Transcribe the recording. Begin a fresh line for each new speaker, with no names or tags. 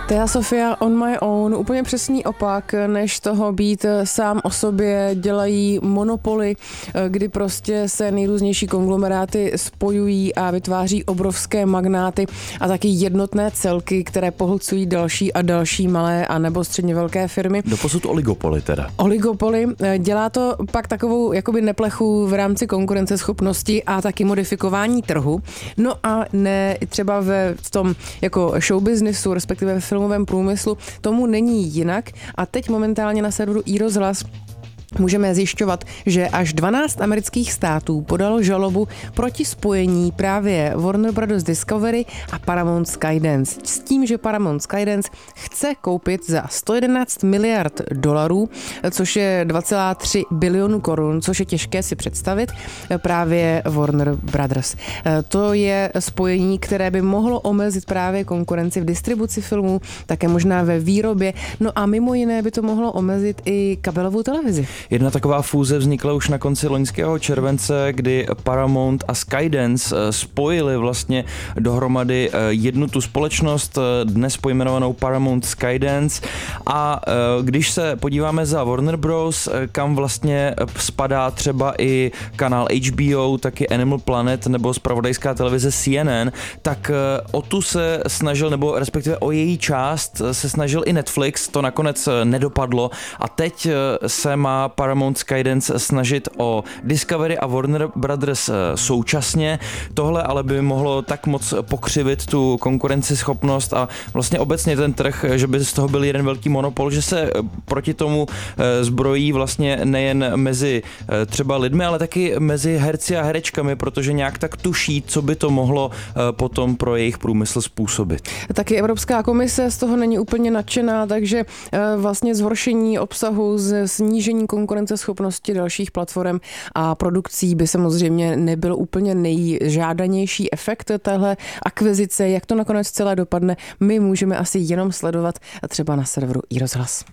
Thea Sofia On My Own, úplně přesný opak, než toho být sám o sobě, dělají monopoly, kdy prostě se nejrůznější konglomeráty spojují a vytváří obrovské magnáty a taky jednotné celky, které pohlcují další a další malé a nebo středně velké firmy.
Doposud oligopoly teda.
Oligopoly, dělá to pak takovou jakoby neplechu v rámci konkurenceschopnosti a taky modifikování trhu. No a ne třeba v tom jako showbiznesu, respektive ve filmovém průmyslu, tomu není jinak a teď momentálně na serveru iRozhlas můžeme zjišťovat, že až 12 amerických států podalo žalobu proti spojení právě Warner Bros. Discovery a Paramount Skydance. S tím, že Paramount Skydance chce koupit za 111 miliard dolarů, což je 2,3 bilionu korun, což je těžké si představit, právě Warner Brothers. To je spojení, které by mohlo omezit právě konkurenci v distribuci filmů, také možná ve výrobě, no a mimo jiné by to mohlo omezit i kabelovou televizi.
Jedna taková fúze vznikla už na konci loňského července, kdy Paramount a Skydance spojili vlastně dohromady jednu tu společnost, dnes pojmenovanou Paramount Skydance, a když se podíváme za Warner Bros., kam vlastně spadá třeba i kanál HBO, taky Animal Planet nebo zpravodajská televize CNN, tak o tu se snažil, nebo respektive o její část se snažil i Netflix, to nakonec nedopadlo a teď se má Paramount Skydance snažit o Discovery a Warner Brothers současně. Tohle ale by mohlo tak moc pokřivit tu konkurenceschopnost a vlastně obecně ten trh, že by z toho byl jeden velký monopol, že se proti tomu zbrojí vlastně nejen mezi třeba lidmi, ale taky mezi herci a herečkami, protože nějak tak tuší, co by to mohlo potom pro jejich průmysl způsobit.
Taky Evropská komise z toho není úplně nadšená, takže vlastně zhoršení obsahu, snížení konkurenceschopnosti dalších platform a produkcí by samozřejmě nebyl úplně nejžádanější efekt téhle akvizice. Jak to nakonec celé dopadne, my můžeme asi jenom sledovat třeba na serveru iRozhlas.